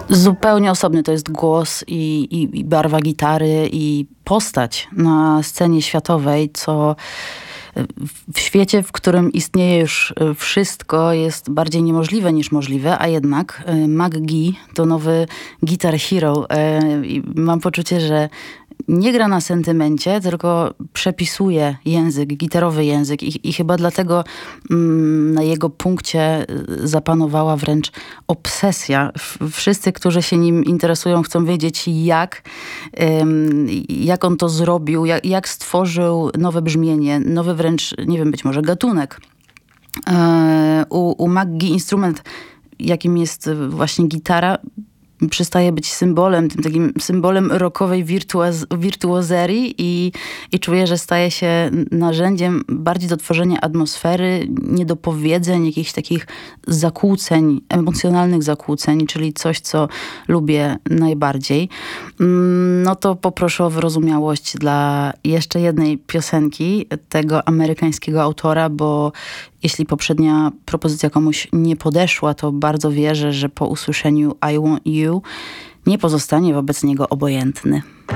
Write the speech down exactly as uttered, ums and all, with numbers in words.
Zupełnie osobny to jest głos i, i, i barwa gitary i postać na scenie światowej, co w świecie, w którym istnieje już wszystko, jest bardziej niemożliwe niż możliwe, a jednak McGee to nowy Guitar Hero. I mam poczucie, że nie gra na sentymencie, tylko przepisuje język, gitarowy język i, i chyba dlatego mm, na jego punkcie zapanowała wręcz obsesja. Wszyscy, którzy się nim interesują, chcą wiedzieć jak, ym, jak on to zrobił, jak, jak stworzył nowe brzmienie, nowy wręcz, nie wiem, być może gatunek. Yy, u, u McGee instrument, jakim jest właśnie gitara, przestaje być symbolem, tym takim symbolem rockowej wirtuoz wirtuozerii i, i czuję, że staje się narzędziem bardziej do tworzenia atmosfery, niedopowiedzeń, jakichś takich zakłóceń, emocjonalnych zakłóceń, czyli coś, co lubię najbardziej. No to poproszę o wyrozumiałość dla jeszcze jednej piosenki tego amerykańskiego autora, bo jeśli poprzednia propozycja komuś nie podeszła, to bardzo wierzę, że po usłyszeniu I Want You nie pozostanie wobec niego obojętny.